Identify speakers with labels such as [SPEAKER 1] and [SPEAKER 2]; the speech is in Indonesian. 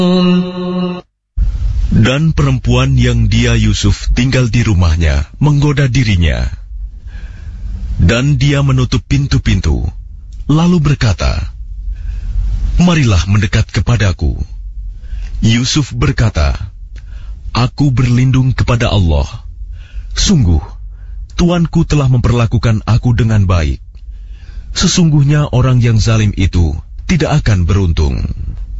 [SPEAKER 1] Dan perempuan yang dia Yusuf tinggal di rumahnya menggoda dirinya. Dan dia menutup pintu-pintu, lalu berkata, "Marilah mendekat kepadaku." Yusuf berkata, "Aku berlindung kepada Allah. Sungguh, tuanku telah memperlakukan aku dengan baik. Sesungguhnya orang yang zalim itu tidak akan beruntung."